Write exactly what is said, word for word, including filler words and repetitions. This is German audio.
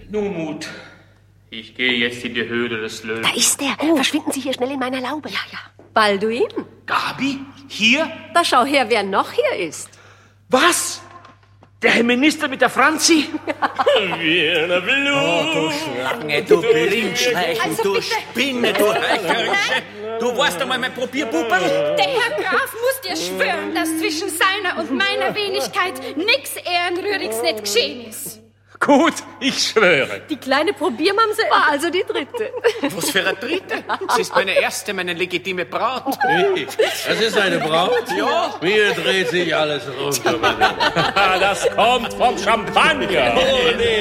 Nun, Mut. Ich gehe jetzt in die Höhle des Löwen. Da ist er. Oh. Verschwinden Sie hier schnell in meiner Laube. Ja, ja. Balduin. Gabi? Hier? Da schau her, wer noch hier ist. Was? Der Herr Minister mit der Franzi? Wiener Blut. Oh, du Schlange, du Blindschleichen, Also du bitte. Spinne, du Heuchlerische. Du warst einmal mein Probierpuppen. Der Herr Graf muss dir schwören, dass zwischen seiner und meiner Wenigkeit nix Ehrenrühriges nicht geschehen ist. Gut, ich schwöre. Die kleine Probiermamse war also die dritte. Was für eine Dritte? Sie ist meine erste, meine legitime Braut. Wie? Das ist eine Braut? Ja. Mir dreht sich alles runter. Das kommt vom Champagner. Oh, nee.